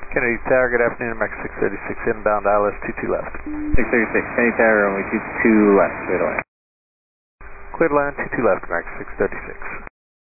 Kennedy Tower, good afternoon, Max 636 inbound, ILS 22 left. 636, Kennedy Tower, runway 22 left, clear to land. Clear to land, 22 left, Max 636.